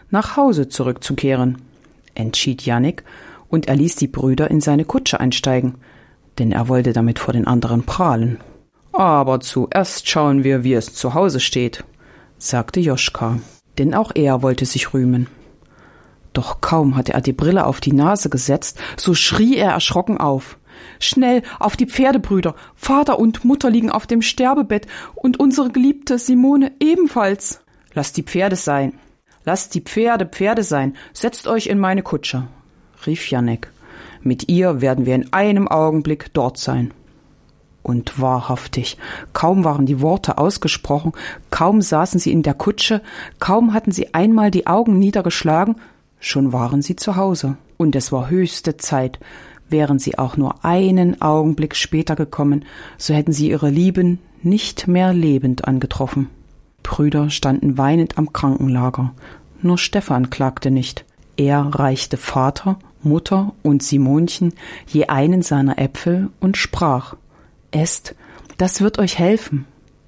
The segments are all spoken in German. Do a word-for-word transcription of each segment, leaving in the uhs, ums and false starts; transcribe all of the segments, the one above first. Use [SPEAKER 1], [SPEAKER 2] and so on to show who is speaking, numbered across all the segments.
[SPEAKER 1] nach Hause zurückzukehren, entschied Jannik, und er ließ die Brüder in seine Kutsche einsteigen, denn er wollte damit vor den anderen prahlen. »Aber zuerst schauen wir, wie es zu Hause steht«, sagte Joschka, denn auch er wollte sich rühmen. Doch kaum hatte er die Brille auf die Nase gesetzt, so schrie er erschrocken auf. »Schnell, auf die Pferde, Brüder! Vater und Mutter liegen auf dem Sterbebett und unsere geliebte Simone ebenfalls!« »Lasst die Pferde sein! Lasst die Pferde Pferde sein! Setzt euch in meine Kutsche!« rief Jannik. »Mit ihr werden wir in einem Augenblick dort sein.« Und wahrhaftig, kaum waren die Worte ausgesprochen, kaum saßen sie in der Kutsche, kaum hatten sie einmal die Augen niedergeschlagen, schon waren sie zu Hause. Und es war höchste Zeit. Wären sie auch nur einen Augenblick später gekommen, so hätten sie ihre Lieben nicht mehr lebend angetroffen. Brüder standen weinend am Krankenlager. Nur Stefan klagte nicht. Er reichte Vater, Mutter und Simonchen je einen seiner Äpfel und sprach: »Esst, das wird euch helfen.«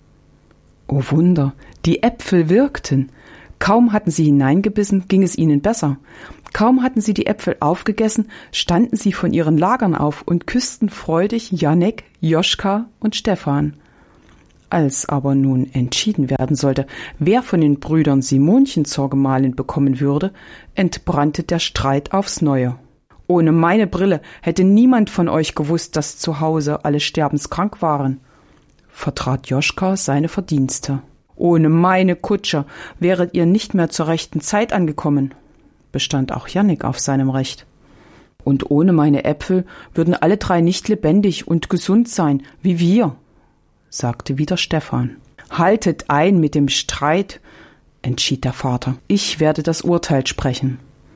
[SPEAKER 1] Oh Wunder, die Äpfel wirkten. Kaum hatten sie hineingebissen, ging es ihnen besser. Kaum hatten sie die Äpfel aufgegessen, standen sie von ihren Lagern auf und küssten freudig Jannik, Joschka und Stefan. Als aber nun entschieden werden sollte, wer von den Brüdern Simonchen zur Gemahlin bekommen würde, entbrannte der Streit aufs Neue. Ohne meine Brille hätte niemand von euch gewusst, dass zu Hause alle sterbenskrank waren, vertrat Joschka seine Verdienste. Ohne meine Kutsche wäret ihr nicht mehr zur rechten Zeit angekommen, bestand auch Jannik auf seinem Recht. Und ohne meine Äpfel würden alle drei nicht lebendig und gesund sein, wie wir, sagte wieder Stefan. Haltet ein mit dem Streit, entschied der Vater. Ich werde das Urteil sprechen.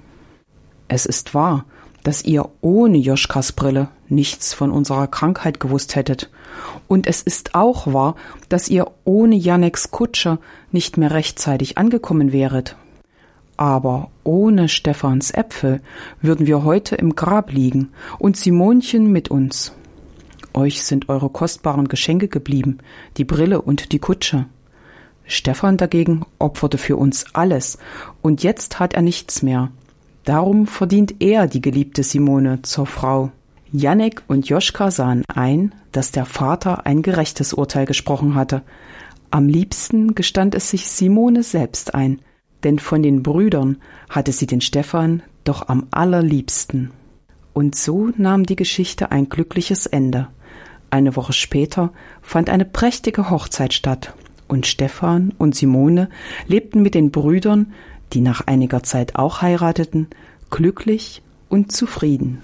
[SPEAKER 1] Es ist wahr, dass ihr ohne Joschkas Brille nichts von unserer Krankheit gewusst hättet. Und es ist auch wahr, dass ihr ohne Janniks Kutsche nicht mehr rechtzeitig angekommen wäret. Aber ohne Stefans Äpfel würden wir heute im Grab liegen und Simonchen mit uns. Euch sind eure kostbaren Geschenke geblieben, die Brille und die Kutsche. Stefan dagegen opferte für uns alles, und jetzt hat er nichts mehr. Darum verdient er die geliebte Simone zur Frau. Jannik und Joschka sahen ein, dass der Vater ein gerechtes Urteil gesprochen hatte. Am liebsten gestand es sich Simone selbst ein, denn von den Brüdern hatte sie den Stefan doch am allerliebsten. Und so nahm die Geschichte ein glückliches Ende. Eine Woche später fand eine prächtige Hochzeit statt, und Stefan und Simone lebten mit den Brüdern, die nach einiger Zeit auch heirateten, glücklich und zufrieden.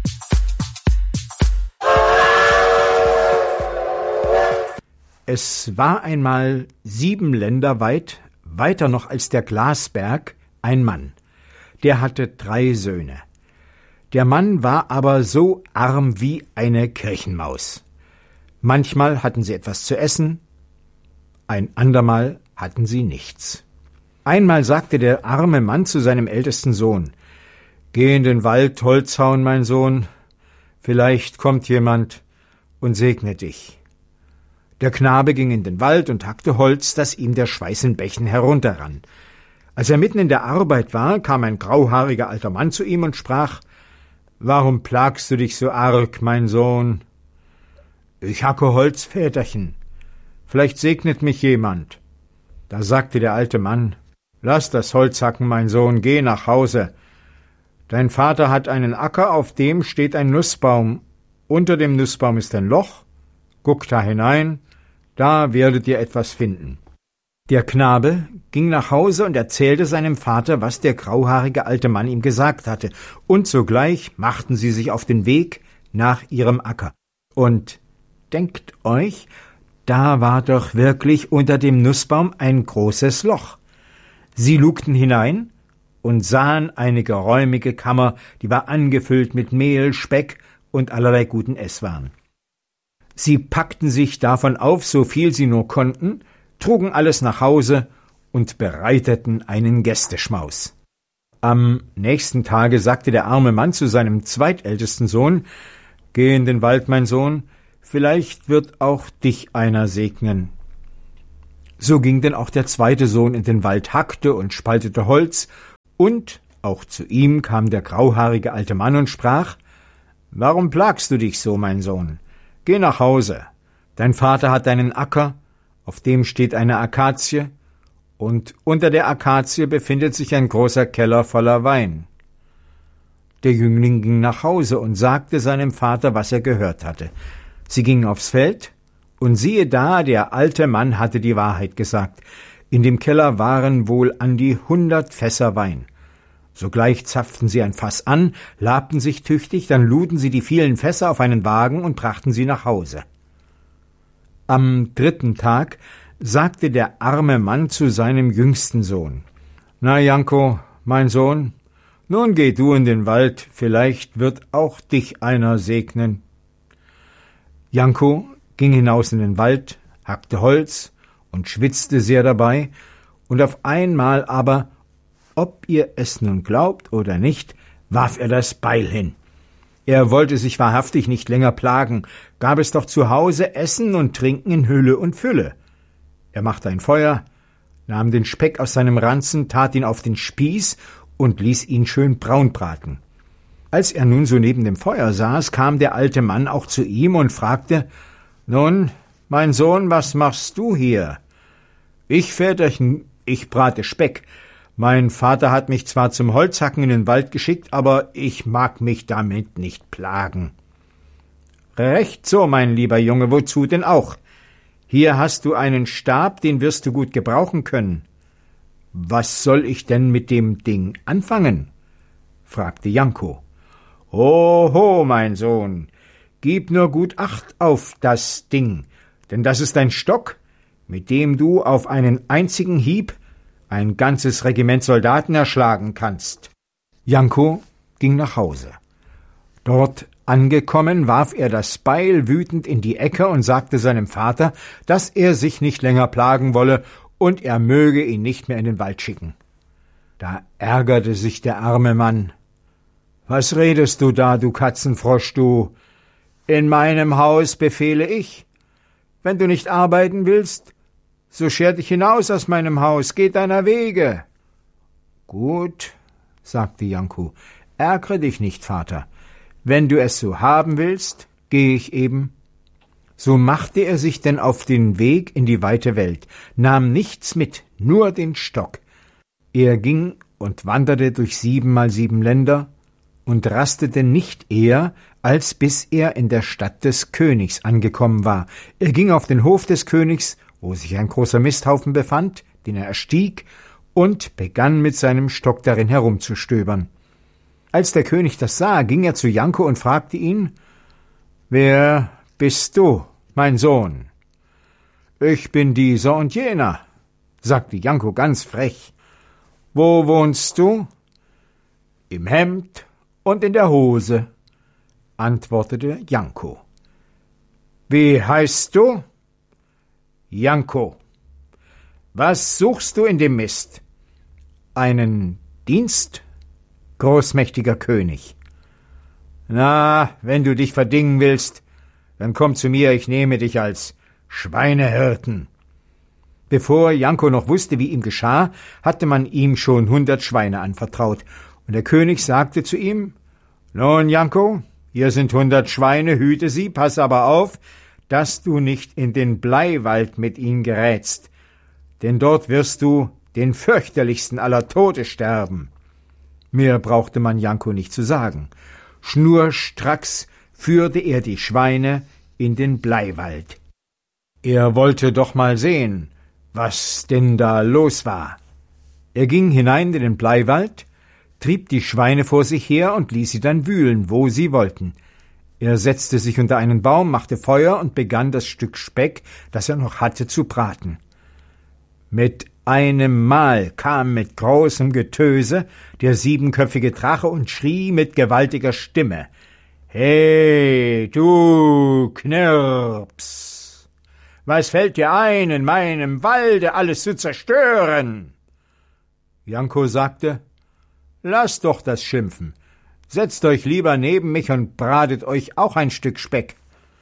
[SPEAKER 2] Es war einmal sieben Länder weit, weiter noch als der Glasberg, ein Mann. Der hatte drei Söhne. Der Mann war aber so arm wie eine Kirchenmaus. Manchmal hatten sie etwas zu essen, ein andermal hatten sie nichts. Einmal sagte der arme Mann zu seinem ältesten Sohn: »Geh in den Wald Holz hauen, mein Sohn, vielleicht kommt jemand und segnet dich.« Der Knabe ging in den Wald und hackte Holz, dass ihm der Schweiß in Bächen herunterrann. Als er mitten in der Arbeit war, kam ein grauhaariger alter Mann zu ihm und sprach: »Warum plagst du dich so arg, mein Sohn?« »Ich hacke Holz, Väterchen. Vielleicht segnet mich jemand.« Da sagte der alte Mann: »Lass das Holz hacken, mein Sohn, geh nach Hause. Dein Vater hat einen Acker, auf dem steht ein Nussbaum. Unter dem Nussbaum ist ein Loch. Guck da hinein, da werdet ihr etwas finden.« Der Knabe ging nach Hause und erzählte seinem Vater, was der grauhaarige alte Mann ihm gesagt hatte, und sogleich machten sie sich auf den Weg nach ihrem Acker. Und denkt euch, da war doch wirklich unter dem Nussbaum ein großes Loch. Sie lugten hinein und sahen eine geräumige Kammer, die war angefüllt mit Mehl, Speck und allerlei guten Esswaren. Sie packten sich davon auf, so viel sie nur konnten, trugen alles nach Hause und bereiteten einen Gästeschmaus. Am nächsten Tage sagte der arme Mann zu seinem zweitältesten Sohn: »Geh in den Wald, mein Sohn, vielleicht wird auch dich einer segnen.« So ging denn auch der zweite Sohn in den Wald, hackte und spaltete Holz Und auch zu ihm kam der grauhaarige alte Mann und sprach: »Warum plagst du dich so, mein Sohn? Geh nach Hause. Dein Vater hat einen Acker, auf dem steht eine Akazie, und unter der Akazie befindet sich ein großer Keller voller Wein.« Der Jüngling ging nach Hause und sagte seinem Vater, was er gehört hatte. Sie gingen aufs Feld, und siehe da, der alte Mann hatte die Wahrheit gesagt. In dem Keller waren wohl an die hundert Fässer Wein. Sogleich zapften sie ein Fass an, labten sich tüchtig, dann luden sie die vielen Fässer auf einen Wagen und brachten sie nach Hause. Am dritten Tag sagte der arme Mann zu seinem jüngsten Sohn: »Na, Janko, mein Sohn, nun geh du in den Wald, vielleicht wird auch dich einer segnen.« Janko ging hinaus in den Wald, hackte Holz und schwitzte sehr dabei, und auf einmal aber, ob ihr es nun glaubt oder nicht, warf er das Beil hin. Er wollte sich wahrhaftig nicht länger plagen, gab es doch zu Hause Essen und Trinken in Hülle und Fülle. Er machte ein Feuer, nahm den Speck aus seinem Ranzen, tat ihn auf den Spieß und ließ ihn schön braun braten. Als er nun so neben dem Feuer saß, kam der alte Mann auch zu ihm und fragte: »Nun, mein Sohn, was machst du hier?« »Ich, Väterchen, ich brate Speck. Mein Vater hat mich zwar zum Holzhacken in den Wald geschickt, aber ich mag mich damit nicht plagen.« »Recht so, mein lieber Junge, wozu denn auch? Hier hast du einen Stab, den wirst du gut gebrauchen können.« »Was soll ich denn mit dem Ding anfangen?« fragte Janko. »Oho, mein Sohn, gib nur gut Acht auf das Ding, denn das ist ein Stock, mit dem du auf einen einzigen Hieb ein ganzes Regiment Soldaten erschlagen kannst.« Janko ging nach Hause. Dort angekommen, warf er das Beil wütend in die Ecke und sagte seinem Vater, dass er sich nicht länger plagen wolle und er möge ihn nicht mehr in den Wald schicken. Da ärgerte sich der arme Mann. »Was redest du da, du Katzenfrosch, du? In meinem Haus befehle ich. Wenn du nicht arbeiten willst, so scher dich hinaus aus meinem Haus, geh deiner Wege.« »Gut«, sagte Janko, »ärgere dich nicht, Vater. Wenn du es so haben willst, gehe ich eben.« So machte er sich denn auf den Weg in die weite Welt, nahm nichts mit, nur den Stock. Er ging und wanderte durch sieben mal sieben Länder und rastete nicht eher, als bis er in der Stadt des Königs angekommen war. Er ging auf den Hof des Königs, wo sich ein großer Misthaufen befand, den er erstieg, und begann mit seinem Stock darin herumzustöbern. Als der König das sah, ging er zu Janko und fragte ihn: »Wer bist du, mein Sohn?« »Ich bin dieser und jener«, sagte Janko ganz frech. »Wo wohnst du?« »Im Hemd und in der Hose«, antwortete Janko. »Wie heißt du?« »Janko.« »Was suchst du in dem Mist?« »Einen Dienst, großmächtiger König.« »Na, wenn du dich verdingen willst, dann komm zu mir, ich nehme dich als Schweinehirten.« Bevor Janko noch wusste, wie ihm geschah, hatte man ihm schon hundert Schweine anvertraut, und der König sagte zu ihm: »Nun, Janko, hier sind hundert Schweine, hüte sie, pass aber auf, dass du nicht in den Bleiwald mit ihnen gerätst, denn dort wirst du den fürchterlichsten aller Tote sterben.« Mehr brauchte man Janko nicht zu sagen. Schnurstracks führte er die Schweine in den Bleiwald. Er wollte doch mal sehen, was denn da los war. Er ging hinein in den Bleiwald, trieb die Schweine vor sich her und ließ sie dann wühlen, wo sie wollten. Er setzte sich unter einen Baum, machte Feuer und begann das Stück Speck, das er noch hatte, zu braten. Mit einem Mal kam mit großem Getöse der siebenköpfige Drache und schrie mit gewaltiger Stimme: »Hey, du Knirps! Was fällt dir ein, in meinem Walde alles zu zerstören?« Janko sagte: »Lasst doch das Schimpfen. Setzt euch lieber neben mich und bratet euch auch ein Stück Speck.«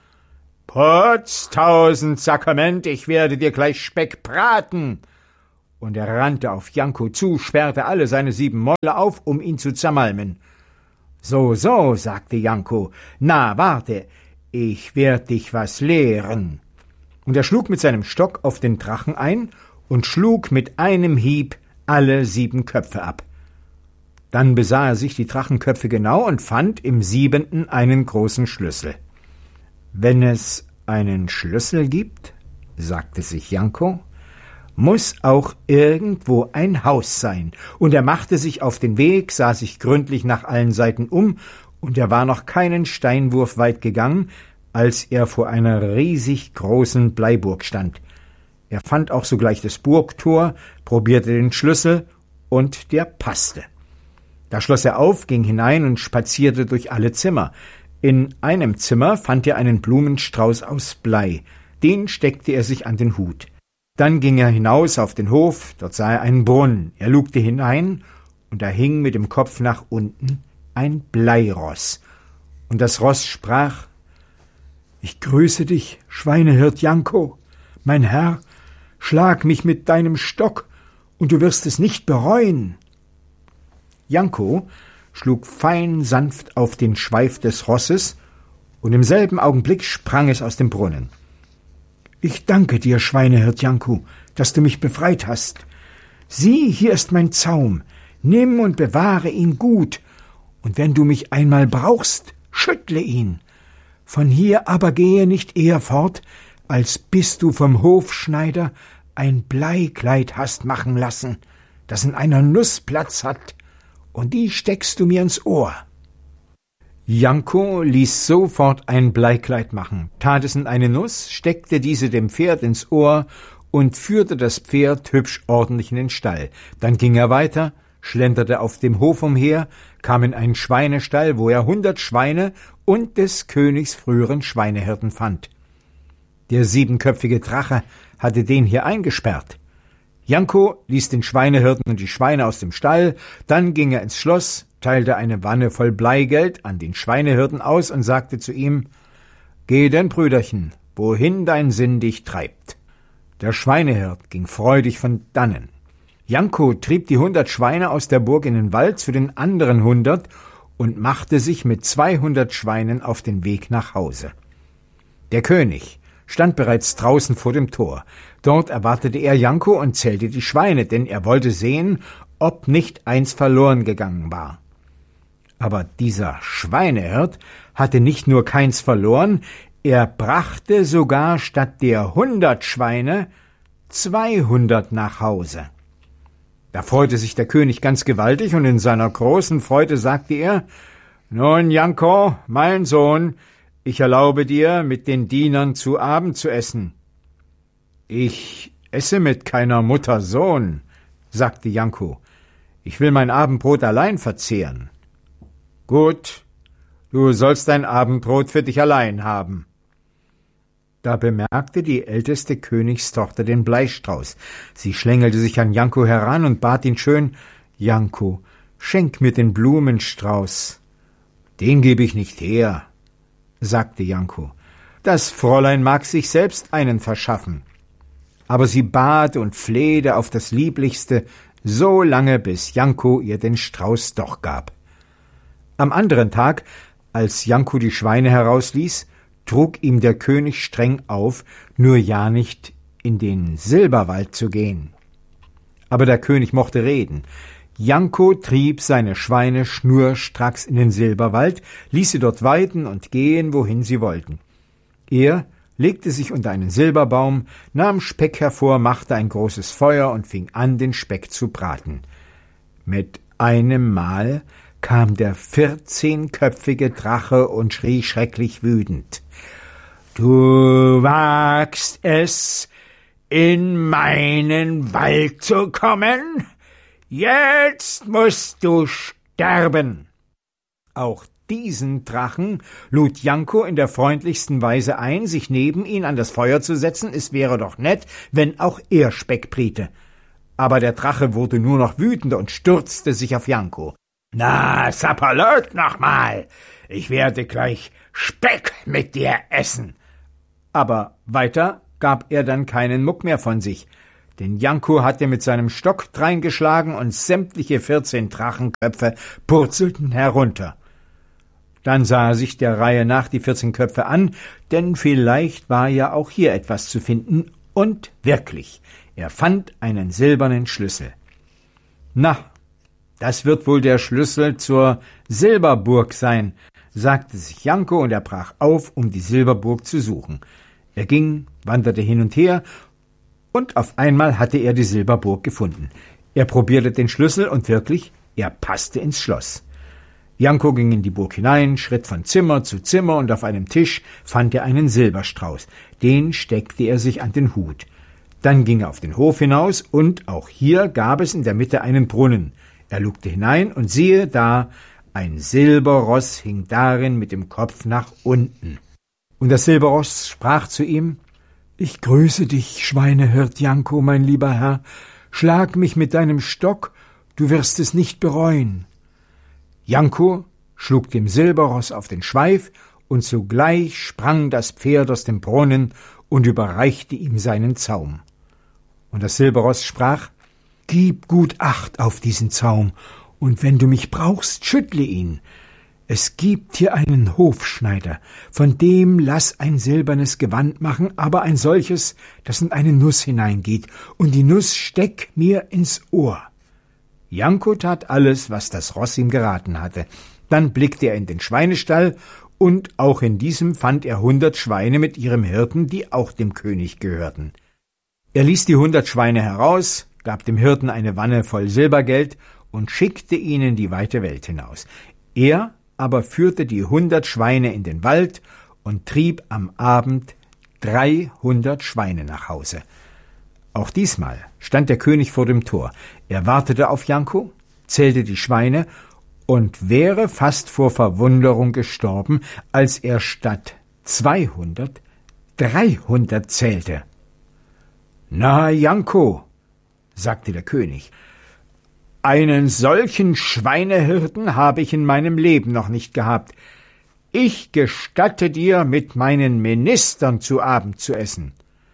[SPEAKER 2] »Potz, tausend Sakrament, ich werde dir gleich Speck braten. Und er rannte auf Janko zu, sperrte alle seine sieben Mäuler auf, um ihn zu zermalmen. »So, so«, sagte Janko, »na, warte, ich werd dich was lehren.« Und er schlug mit seinem Stock auf den Drachen ein und schlug mit einem Hieb alle sieben Köpfe ab. Dann besah er sich die Drachenköpfe genau und fand im siebenten einen großen Schlüssel. »Wenn es einen Schlüssel gibt«, sagte sich Janko, »muss auch irgendwo ein Haus sein.« Und er machte sich auf den Weg, sah sich gründlich nach allen Seiten um, und er war noch keinen Steinwurf weit gegangen, als er vor einer riesig großen Bleiburg stand. Er fand auch sogleich das Burgtor, probierte den Schlüssel, und der passte. Da schloss er auf, ging hinein und spazierte durch alle Zimmer. In einem Zimmer fand er einen Blumenstrauß aus Blei. Den steckte er sich an den Hut. Dann ging er hinaus auf den Hof, dort sah er einen Brunnen. Er lugte hinein, und da hing mit dem Kopf nach unten ein Bleiross. Und das Ross sprach: »Ich grüße dich, Schweinehirt Janko. Mein Herr, schlag mich mit deinem Stock, und du wirst es nicht bereuen.« Janko schlug fein sanft auf den Schweif des Rosses, und im selben Augenblick sprang es aus dem Brunnen. »Ich danke dir, Schweinehirt Janko, dass du mich befreit hast. Sieh, hier ist mein Zaum, nimm und bewahre ihn gut, und wenn du mich einmal brauchst, schüttle ihn. Von hier aber gehe nicht eher fort, als bis du vom Hofschneider ein Bleikleid hast machen lassen, das in einer Nuss Platz hat, und die steckst du mir ins Ohr.« Janko ließ sofort ein Bleikleid machen, tat es in eine Nuss, steckte diese dem Pferd ins Ohr und führte das Pferd hübsch ordentlich in den Stall. Dann ging er weiter, schlenderte auf dem Hof umher, kam in einen Schweinestall, wo er hundert Schweine und des Königs früheren Schweinehirten fand. Der siebenköpfige Drache hatte den hier eingesperrt. Janko ließ den Schweinehirten und die Schweine aus dem Stall, dann ging er ins Schloss, teilte eine Wanne voll Bleigeld an den Schweinehirten aus und sagte zu ihm: »Geh denn, Brüderchen, wohin dein Sinn dich treibt.« Der Schweinehirt ging freudig von dannen. Janko trieb die hundert Schweine aus der Burg in den Wald zu den anderen hundert und machte sich mit zweihundert Schweinen auf den Weg nach Hause. Der König stand bereits draußen vor dem Tor. Dort erwartete er Janko und zählte die Schweine, denn er wollte sehen, ob nicht eins verloren gegangen war. Aber dieser Schweinehirt hatte nicht nur keins verloren, er brachte sogar statt der hundert Schweine zweihundert nach Hause. Da freute sich der König ganz gewaltig, und in seiner großen Freude sagte er: »Nun, Janko, mein Sohn, ich erlaube dir, mit den Dienern zu Abend zu essen.« »Ich esse mit keiner Mutter Sohn«, sagte Janko. »Ich will mein Abendbrot allein verzehren.« »Gut, du sollst dein Abendbrot für dich allein haben.« Da bemerkte die älteste Königstochter den Bleistrauß. Sie schlängelte sich an Janko heran und bat ihn schön: »Janko, schenk mir den Blumenstrauß.« »Den gebe ich nicht her«, sagte Janko. »Das Fräulein mag sich selbst einen verschaffen.« Aber sie bat und flehte auf das Lieblichste, so lange, bis Janko ihr den Strauß doch gab. Am anderen Tag, als Janko die Schweine herausließ, trug ihm der König streng auf, nur ja nicht in den Silberwald zu gehen. Aber der König mochte reden. Janko trieb seine Schweine schnurstracks in den Silberwald, ließ sie dort weiden und gehen, wohin sie wollten. Er legte sich unter einen Silberbaum, nahm Speck hervor, machte ein großes Feuer und fing an, den Speck zu braten. Mit einem Mal kam der vierzehnköpfige Drache und schrie schrecklich wütend: »Du wagst es, in meinen Wald zu kommen? Jetzt musst du sterben!« Auch diesen Drachen lud Janko in der freundlichsten Weise ein, sich neben ihn an das Feuer zu setzen. Es wäre doch nett, wenn auch er Speck briete. Aber der Drache wurde nur noch wütender und stürzte sich auf Janko. »Na, Sapperlot nochmal! Ich werde gleich Speck mit dir essen!« Aber weiter gab er dann keinen Muck mehr von sich. denn Janko hatte mit seinem Stock dreingeschlagen und sämtliche vierzehn Drachenköpfe purzelten herunter. Dann sah er sich der Reihe nach die vierzehn Köpfe an, denn vielleicht war ja auch hier etwas zu finden, und wirklich, er fand einen silbernen Schlüssel. »Na, das wird wohl der Schlüssel zur Silberburg sein«, sagte sich Janko, und er brach auf, um die Silberburg zu suchen. Er ging, wanderte hin und her, und auf einmal hatte er die Silberburg gefunden. Er probierte den Schlüssel, und wirklich, er passte ins Schloss. Janko ging in die Burg hinein, schritt von Zimmer zu Zimmer, und auf einem Tisch fand er einen Silberstrauß. Den steckte er sich an den Hut. Dann ging er auf den Hof hinaus, und auch hier gab es in der Mitte einen Brunnen. Er lugte hinein, und siehe da, ein Silberross hing darin mit dem Kopf nach unten. Und das Silberross sprach zu ihm: »Ich grüße dich, Schweinehirt Janko, mein lieber Herr. Schlag mich mit deinem Stock, du wirst es nicht bereuen.« Janko schlug dem Silberross auf den Schweif, und sogleich sprang das Pferd aus dem Brunnen und überreichte ihm seinen Zaum. Und das Silberross sprach: »Gib gut Acht auf diesen Zaum, und wenn du mich brauchst, schüttle ihn. Es gibt hier einen Hofschneider, von dem lass ein silbernes Gewand machen, aber ein solches, das in eine Nuss hineingeht, und die Nuss steck mir ins Ohr.« Janko tat alles, was das Ross ihm geraten hatte. Dann blickte er in den Schweinestall, und auch in diesem fand er hundert Schweine mit ihrem Hirten, die auch dem König gehörten. Er ließ die hundert Schweine heraus, gab dem Hirten eine Wanne voll Silbergeld und schickte ihn in die weite Welt hinaus. Er aber führte die hundert Schweine in den Wald und trieb am Abend dreihundert Schweine nach Hause. Auch diesmal stand der König vor dem Tor. Er wartete auf Janko, zählte die Schweine und wäre fast vor Verwunderung gestorben, als er statt zweihundert dreihundert zählte. »Na, Janko«, sagte der König, »einen solchen Schweinehirten habe ich in meinem Leben noch nicht gehabt. Ich gestatte dir, mit meinen Ministern zu Abend zu essen.«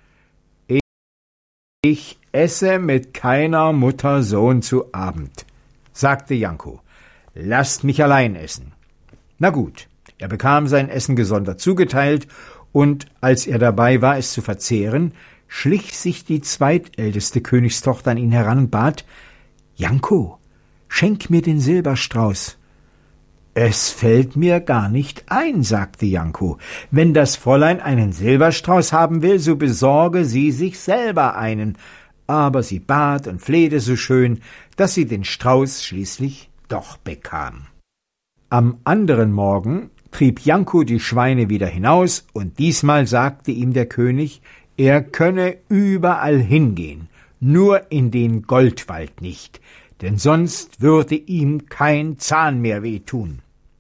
[SPEAKER 2] »Ich esse mit keiner Mutter Sohn zu Abend«, sagte Janko. »Lasst mich allein essen.« Na gut, er bekam sein Essen gesondert zugeteilt, und als er dabei war, es zu verzehren, schlich sich die zweitälteste Königstochter an ihn heran und bat: »Janko, schenk mir den Silberstrauß.« »Es fällt mir gar nicht ein«, sagte Janko. »Wenn das Fräulein einen Silberstrauß haben will, so besorge sie sich selber einen.« Aber sie bat und flehte so schön, dass sie den Strauß schließlich doch bekam. Am anderen Morgen trieb Janko die Schweine wieder hinaus, und diesmal sagte ihm der König, er könne überall hingehen, nur in den Goldwald nicht, denn sonst würde ihm kein Zahn mehr wehtun.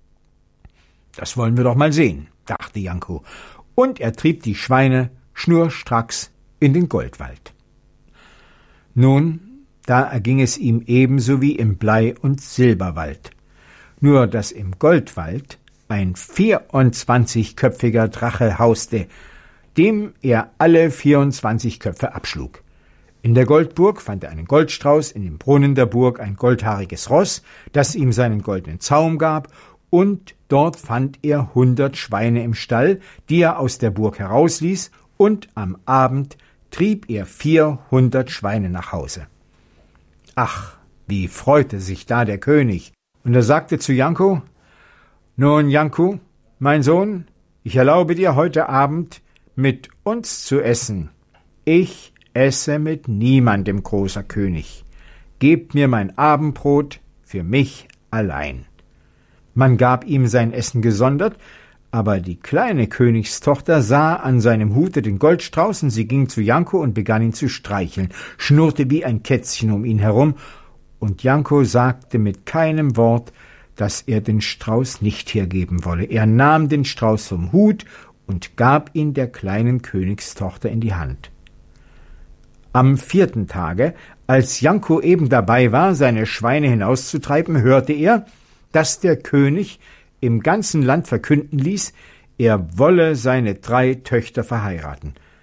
[SPEAKER 2] »Das wollen wir doch mal sehen«, dachte Janko, und er trieb die Schweine schnurstracks in den Goldwald. Nun, da erging es ihm ebenso wie im Blei- und Silberwald, nur dass im Goldwald ein vierundzwanzigköpfiger Drache hauste, dem er alle vierundzwanzig Köpfe abschlug. In der Goldburg fand er einen Goldstrauß, in dem Brunnen der Burg ein goldhaariges Ross, das ihm seinen goldenen Zaum gab, und dort fand er hundert Schweine im Stall, die er aus der Burg herausließ, und am Abend trieb er vierhundert Schweine nach Hause. Ach, wie freute sich da der König, und er sagte zu Janko: »Nun, Janko, mein Sohn, ich erlaube dir heute Abend mit uns zu essen. Ich esse mit niemandem, großer König. Gebt mir mein Abendbrot für mich allein.« Man gab ihm sein Essen gesondert, aber die kleine Königstochter sah an seinem Hute den Goldstrauß, und sie ging zu Janko und begann ihn zu streicheln, schnurrte wie ein Kätzchen um ihn herum, und Janko sagte mit keinem Wort, dass er den Strauß nicht hergeben wolle. Er nahm den Strauß vom Hut und gab ihn der kleinen Königstochter in die Hand. Am vierten Tage, als Janko eben dabei war, seine Schweine hinauszutreiben, hörte er, dass der König im ganzen Land verkünden ließ, er wolle seine drei Töchter verheiraten.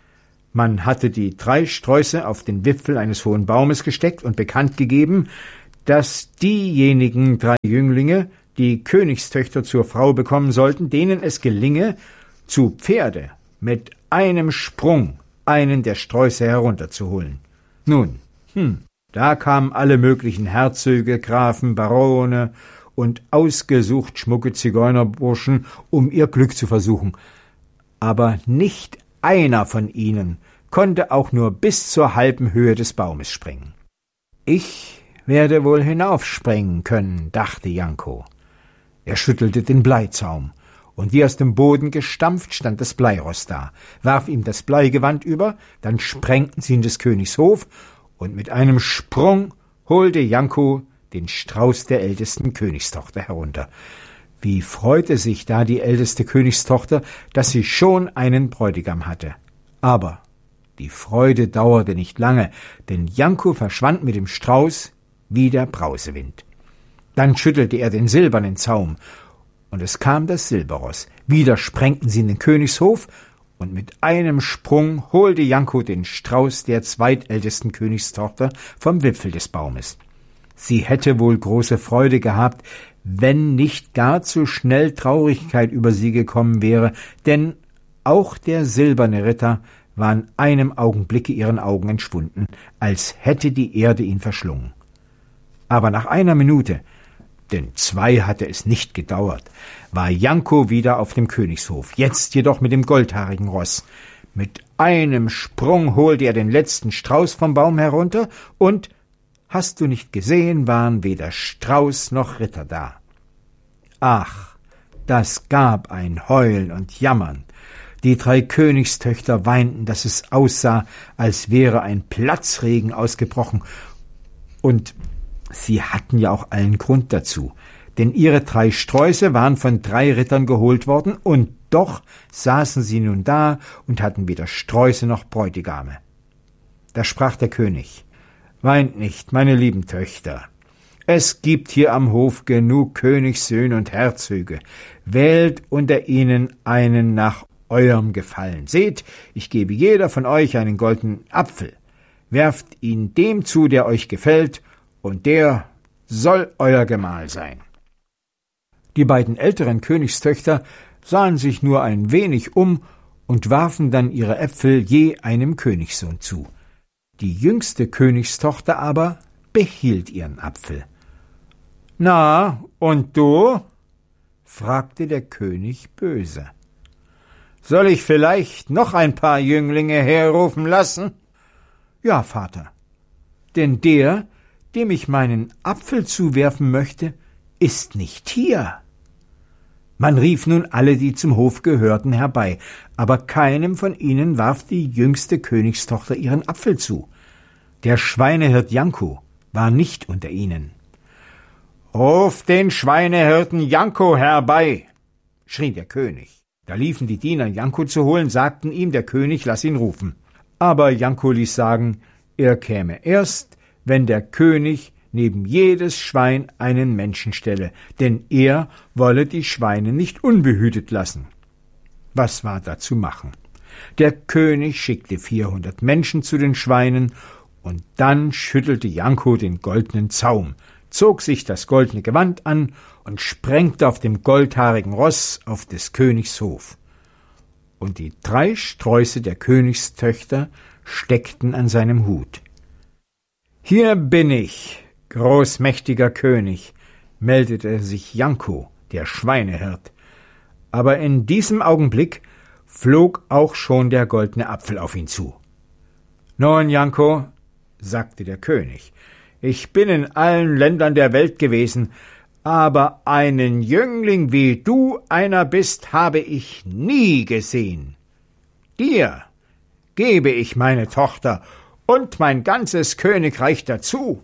[SPEAKER 2] Man hatte die drei Sträuße auf den Wipfel eines hohen Baumes gesteckt und bekannt gegeben, dass diejenigen drei Jünglinge, die Königstöchter zur Frau bekommen sollten, denen es gelinge, zu Pferde mit einem Sprung einen der Sträuße herunterzuholen. Nun, hm, da kamen alle möglichen Herzöge, Grafen, Barone und ausgesucht schmucke Zigeunerburschen, um ihr Glück zu versuchen. Aber nicht einer von ihnen konnte auch nur bis zur halben Höhe des Baumes springen. »Ich werde wohl hinaufspringen können«, dachte Janko. Er schüttelte den Bleizaum, und wie aus dem Boden gestampft stand das Bleiross da, warf ihm das Bleigewand über, dann sprengten sie in des Königs Hof, und mit einem Sprung holte Janko den Strauß der ältesten Königstochter herunter. Wie freute sich da die älteste Königstochter, dass sie schon einen Bräutigam hatte. Aber die Freude dauerte nicht lange, denn Janko verschwand mit dem Strauß wie der Brausewind. Dann schüttelte er den silbernen Zaum, und es kam das Silberross. Wieder sprengten sie in den Königshof, und mit einem Sprung holte Janko den Strauß der zweitältesten Königstochter vom Wipfel des Baumes. Sie hätte wohl große Freude gehabt, wenn nicht gar zu schnell Traurigkeit über sie gekommen wäre, denn auch der silberne Ritter war in einem Augenblicke ihren Augen entschwunden, als hätte die Erde ihn verschlungen. Aber nach einer Minute, denn zwei hatte es nicht gedauert, war Janko wieder auf dem Königshof, jetzt jedoch mit dem goldhaarigen Ross. Mit einem Sprung holte er den letzten Strauß vom Baum herunter, und, hast du nicht gesehen, waren weder Strauß noch Ritter da. Ach, das gab ein Heulen und Jammern. Die drei Königstöchter weinten, dass es aussah, als wäre ein Platzregen ausgebrochen, und sie hatten ja auch allen Grund dazu, denn ihre drei Sträuße waren von drei Rittern geholt worden, und doch saßen sie nun da und hatten weder Sträuße noch Bräutigame. Da sprach der König: »Weint nicht, meine lieben Töchter. Es gibt hier am Hof genug Königssöhne und Herzöge. Wählt unter ihnen einen nach eurem Gefallen. Seht, ich gebe jeder von euch einen goldenen Apfel. Werft ihn dem zu, der euch gefällt, und der soll euer Gemahl sein.« Die beiden älteren Königstöchter sahen sich nur ein wenig um und warfen dann ihre Äpfel je einem Königssohn zu. Die jüngste Königstochter aber behielt ihren Apfel. »Na, und du?« fragte der König böse. »Soll ich vielleicht noch ein paar Jünglinge herrufen lassen?« »Ja, Vater, denn der, dem ich meinen Apfel zuwerfen möchte, ist nicht hier.« Man rief nun alle, die zum Hof gehörten, herbei, aber keinem von ihnen warf die jüngste Königstochter ihren Apfel zu. Der Schweinehirt Janko war nicht unter ihnen. »Ruf den Schweinehirten Janko herbei«, schrie der König. Da liefen die Diener, Janko zu holen, sagten ihm, der König lass ihn rufen. Aber Janko ließ sagen, er käme erst, wenn der König neben jedes Schwein einen Menschen stelle, denn er wolle die Schweine nicht unbehütet lassen. Was war da zu machen? Der König schickte vierhundert Menschen zu den Schweinen, und dann schüttelte Janko den goldenen Zaum, zog sich das goldene Gewand an und sprengte auf dem goldhaarigen Ross auf des Königs Hof. Und die drei Sträuße der Königstöchter steckten an seinem Hut. »Hier bin ich, großmächtiger König«, meldete sich Janko, der Schweinehirt. Aber in diesem Augenblick flog auch schon der goldene Apfel auf ihn zu. »Nun, Janko«, sagte der König, »ich bin in allen Ländern der Welt gewesen, aber einen Jüngling, wie du einer bist, habe ich nie gesehen. Dir gebe ich meine Tochter und mein ganzes Königreich dazu.«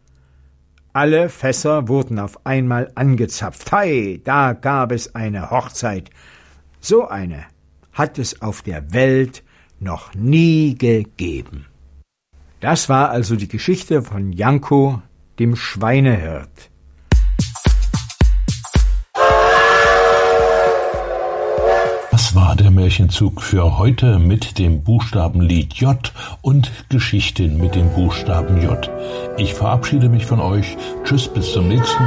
[SPEAKER 2] Alle Fässer wurden auf einmal angezapft. Hei, da gab es eine Hochzeit. So eine hat es auf der Welt noch nie gegeben. Das war also die Geschichte von Janko, dem Schweinehirt.
[SPEAKER 3] Das war der Märchenzug für heute mit dem Buchstabenlied J und Geschichten mit dem Buchstaben J. Ich verabschiede mich von euch. Tschüss, bis zum nächsten Mal.